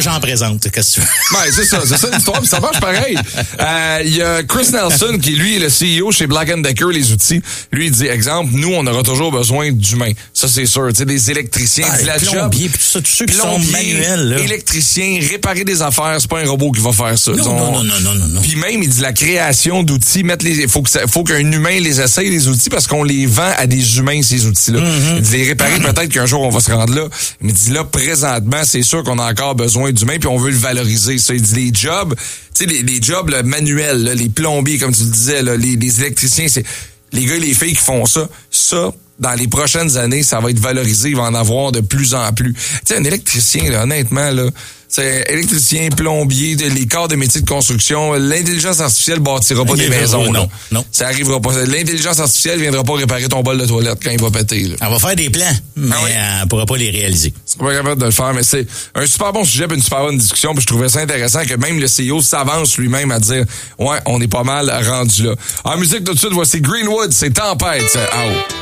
j'en présente. Qu'est-ce que tu veux? Ouais, c'est ça l'histoire, puis ça marche pareil. Il y a Chris Nelson, qui lui est le CEO chez Black & Decker, les outils. Lui, il dit, exemple, nous, on aura toujours besoin d'humains. Ça, c'est sûr. Tu sais, des électriciens, de la plombiers, puis tout ça, tous ceux qui sont manuels, là. Électriciens, réparer des affaires, c'est pas un robot qui va faire ça. Non. Puis même, il dit la création d'outils, faut qu'un humain les essaye, les outils, parce qu'on les vend à des humains, ces outils-là. Il dit, les réparer, peut-être qu'un jour, on va se rendre là. Mais il dit, là, présentement, c'est sûr qu'on a encore besoin d'humains, puis on veut le valoriser. Ça, il dit, les jobs, tu sais, les jobs là, manuels, là, les plombiers, comme tu le disais, là, les électriciens, c'est les gars et les filles qui font ça, dans les prochaines années, ça va être valorisé, il va en avoir de plus en plus. Tu sais, un électricien, là, honnêtement, là, c'est électricien, plombier, les corps de métiers de construction, l'intelligence artificielle bâtira pas des maisons. Non. Ça arrivera pas. L'intelligence artificielle viendra pas réparer ton bol de toilette quand il va péter. Là. Elle va faire des plans, mais elle pourra pas les réaliser. C'est pas capable de le faire, mais c'est un super bon sujet, puis une super bonne discussion, puis je trouvais ça intéressant que même le CEO s'avance lui-même à dire ouais, on est pas mal rendu là. En musique tout de suite, voici Greenwood, c'est Tempête, c'est out.